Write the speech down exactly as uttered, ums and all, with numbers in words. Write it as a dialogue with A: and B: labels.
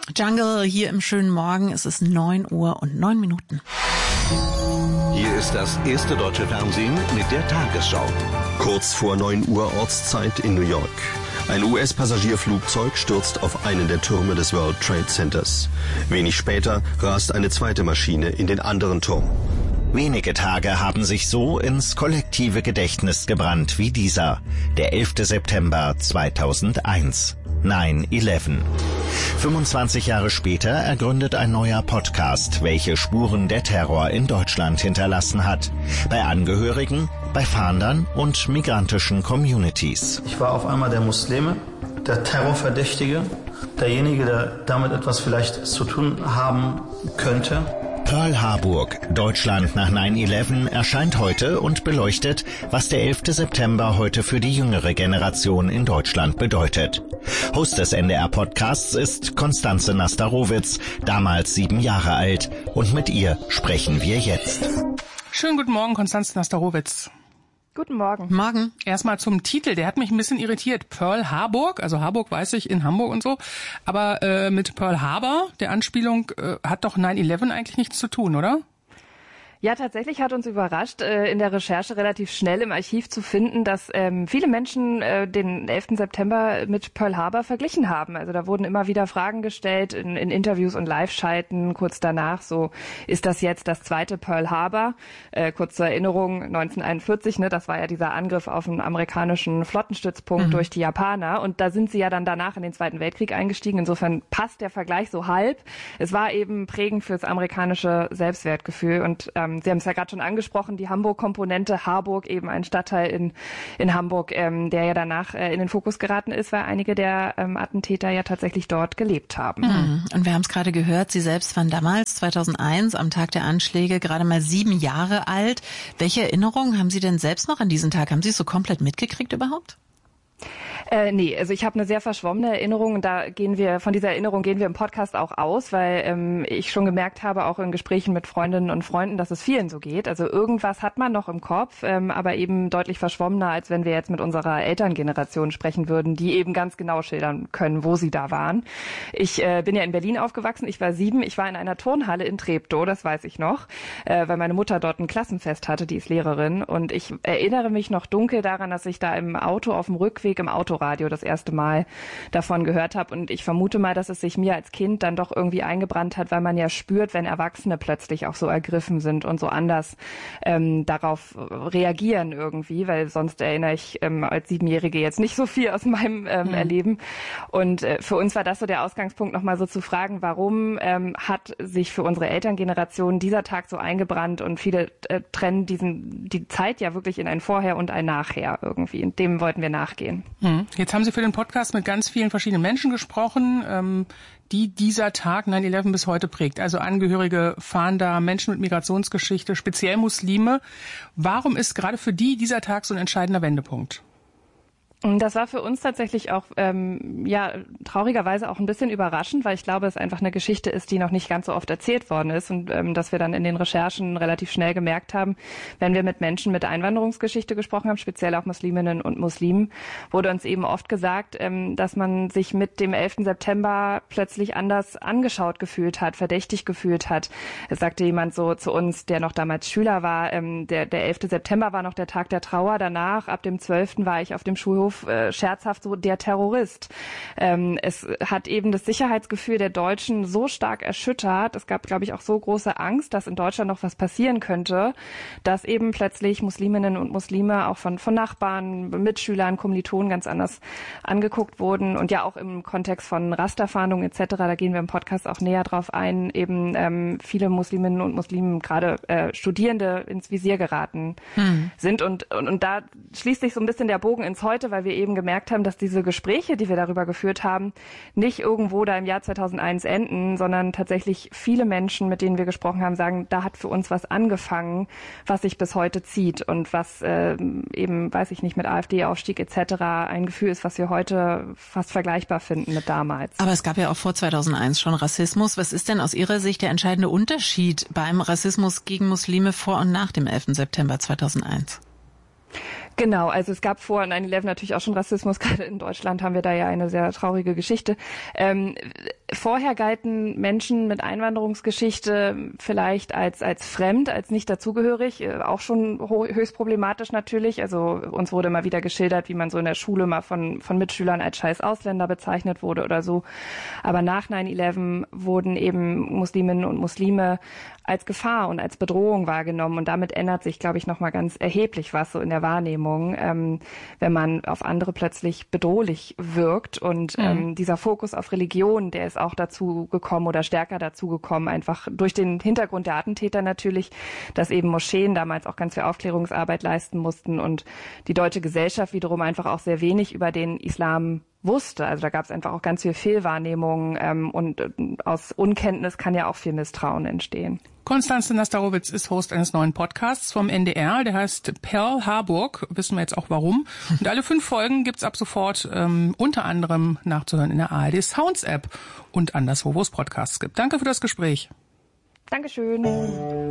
A: Jungle hier im schönen Morgen. Es ist neun Uhr und neun Minuten.
B: Hier ist das erste deutsche Fernsehen mit der Tagesschau.
C: Kurz vor neun Uhr Ortszeit in New York. Ein U S-Passagierflugzeug stürzt auf einen der Türme des World Trade Centers. Wenig später rast eine zweite Maschine in den anderen Turm.
D: Wenige Tage haben sich so ins kollektive Gedächtnis gebrannt wie dieser, der elfte September zweitausendeins. neun elf. fünfundzwanzig Jahre später ergründet ein neuer Podcast, welche Spuren der Terror in Deutschland hinterlassen hat. Bei Angehörigen, bei Fahndern und migrantischen Communities.
E: Ich war auf einmal der Muslime, der Terrorverdächtige, derjenige, der damit etwas vielleicht zu tun haben könnte.
D: Pearl Harburg, Deutschland nach neun elf, erscheint heute und beleuchtet, was der elfte September heute für die jüngere Generation in Deutschland bedeutet. Host des N D R-Podcasts ist Konstanze Nasterowitz, damals sieben Jahre alt. Und mit ihr sprechen wir jetzt.
F: Schönen guten Morgen, Konstanze Nasterowitz.
G: Guten Morgen.
A: Morgen.
F: Erstmal zum Titel, der hat mich ein bisschen irritiert. Pearl Harburg, also Harburg weiß ich, in Hamburg und so. Aber äh, mit Pearl Harbor, der Anspielung, äh, hat doch neun elf eigentlich nichts zu tun, oder?
G: Ja, tatsächlich hat uns überrascht, äh, in der Recherche relativ schnell im Archiv zu finden, dass ähm, viele Menschen äh, den elften September mit Pearl Harbor verglichen haben. Also da wurden immer wieder Fragen gestellt in, in Interviews und Live-Schalten kurz danach. So, ist das jetzt das zweite Pearl Harbor? Äh, kurz zur Erinnerung, neunzehnhunderteinundvierzig, ne, das war ja dieser Angriff auf einen amerikanischen Flottenstützpunkt mhm. durch die Japaner. Und da sind sie ja dann danach in den Zweiten Weltkrieg eingestiegen. Insofern passt der Vergleich so halb. Es war eben prägend fürs amerikanische Selbstwertgefühl. Und ähm, Sie haben es ja gerade schon angesprochen, die Hamburg-Komponente, Harburg, eben ein Stadtteil in, in Hamburg, ähm, der ja danach äh, in den Fokus geraten ist, weil einige der ähm, Attentäter ja tatsächlich dort gelebt haben.
A: Mhm. Und wir haben es gerade gehört, Sie selbst waren damals, zweitausendeins, am Tag der Anschläge, gerade mal sieben Jahre alt. Welche Erinnerungen haben Sie denn selbst noch an diesen Tag? Haben Sie es so komplett mitgekriegt überhaupt?
G: Äh, nee, also ich habe eine sehr verschwommene Erinnerung und da gehen wir, von dieser Erinnerung gehen wir im Podcast auch aus, weil ähm, ich schon gemerkt habe, auch in Gesprächen mit Freundinnen und Freunden, dass es vielen so geht. Also irgendwas hat man noch im Kopf, ähm, aber eben deutlich verschwommener, als wenn wir jetzt mit unserer Elterngeneration sprechen würden, die eben ganz genau schildern können, wo sie da waren. Ich äh, bin ja in Berlin aufgewachsen, ich war sieben, ich war in einer Turnhalle in Treptow, das weiß ich noch, äh, weil meine Mutter dort ein Klassenfest hatte, die ist Lehrerin und ich erinnere mich noch dunkel daran, dass ich da im Auto auf dem Rückweg im Autoradio das erste Mal davon gehört habe. Und ich vermute mal, dass es sich mir als Kind dann doch irgendwie eingebrannt hat, weil man ja spürt, wenn Erwachsene plötzlich auch so ergriffen sind und so anders ähm, darauf reagieren irgendwie, weil sonst erinnere ich ähm, als Siebenjährige jetzt nicht so viel aus meinem ähm, mhm. Erleben. Und äh, für uns war das so der Ausgangspunkt, nochmal so zu fragen, warum ähm, hat sich für unsere Elterngeneration dieser Tag so eingebrannt und viele äh, trennen diesen die Zeit ja wirklich in ein Vorher und ein Nachher irgendwie. Und dem wollten wir nachgehen.
F: Mhm. Jetzt haben Sie für den Podcast mit ganz vielen verschiedenen Menschen gesprochen, ähm, die dieser Tag neun elf bis heute prägt. Also Angehörige, Fahnder, Menschen mit Migrationsgeschichte, speziell Muslime. Warum ist gerade für die dieser Tag so ein entscheidender Wendepunkt?
G: Das war für uns tatsächlich auch, ähm, ja, traurigerweise auch ein bisschen überraschend, weil ich glaube, es einfach eine Geschichte ist, die noch nicht ganz so oft erzählt worden ist und ähm, dass wir dann in den Recherchen relativ schnell gemerkt haben, wenn wir mit Menschen mit Einwanderungsgeschichte gesprochen haben, speziell auch Musliminnen und Muslimen, wurde uns eben oft gesagt, ähm, dass man sich mit dem elften September plötzlich anders angeschaut gefühlt hat, verdächtig gefühlt hat. Es sagte jemand so zu uns, der noch damals Schüler war, ähm, der, der elfte September war noch der Tag der Trauer, danach, ab dem zwölften war ich auf dem Schulhof Äh, scherzhaft so der Terrorist. Ähm, es hat eben das Sicherheitsgefühl der Deutschen so stark erschüttert. Es gab, glaube ich, auch so große Angst, dass in Deutschland noch was passieren könnte, dass eben plötzlich Musliminnen und Muslime auch von, von Nachbarn, Mitschülern, Kommilitonen ganz anders angeguckt wurden und ja auch im Kontext von Rasterfahndung et cetera. Da gehen wir im Podcast auch näher drauf ein, eben ähm, viele Musliminnen und Muslimen, gerade äh, Studierende, ins Visier geraten hm. sind und, und, und da schließt sich so ein bisschen der Bogen ins Heute, weil wir eben gemerkt haben, dass diese Gespräche, die wir darüber geführt haben, nicht irgendwo da im Jahr zweitausendeins enden, sondern tatsächlich viele Menschen, mit denen wir gesprochen haben, sagen, da hat für uns was angefangen, was sich bis heute zieht und was äh, eben, weiß ich nicht, mit AfD-Aufstieg et cetera ein Gefühl ist, was wir heute fast vergleichbar finden mit damals.
A: Aber es gab ja auch vor zweitausendeins schon Rassismus. Was ist denn aus Ihrer Sicht der entscheidende Unterschied beim Rassismus gegen Muslime vor und nach dem elften September zweitausendeins?
G: Genau, also es gab vor neun elf natürlich auch schon Rassismus. Gerade in Deutschland haben wir da ja eine sehr traurige Geschichte. Ähm, Vorher galten Menschen mit Einwanderungsgeschichte vielleicht als als fremd, als nicht dazugehörig, auch schon höchst problematisch natürlich. Also uns wurde immer wieder geschildert, wie man so in der Schule mal von von Mitschülern als scheiß Ausländer bezeichnet wurde oder so. Aber nach neun elf wurden eben Musliminnen und Muslime als Gefahr und als Bedrohung wahrgenommen. Und damit ändert sich, glaube ich, nochmal ganz erheblich was so in der Wahrnehmung, ähm, wenn man auf andere plötzlich bedrohlich wirkt. Und mhm. ähm, dieser Fokus auf Religion, der ist auch dazu gekommen oder stärker dazu gekommen, einfach durch den Hintergrund der Attentäter natürlich, dass eben Moscheen damals auch ganz viel Aufklärungsarbeit leisten mussten und die deutsche Gesellschaft wiederum einfach auch sehr wenig über den Islam wusste. Also da gab es einfach auch ganz viel Fehlwahrnehmung ähm, und äh, aus Unkenntnis kann ja auch viel Misstrauen entstehen.
F: Konstanze Nastarowitz ist Host eines neuen Podcasts vom N D R, der heißt Pearl Harburg, wissen wir jetzt auch warum. Und alle fünf Folgen gibt's ab sofort ähm, unter anderem nachzuhören in der A R D Sounds App und anderswo, wo es Podcasts gibt. Danke für das Gespräch.
G: Dankeschön.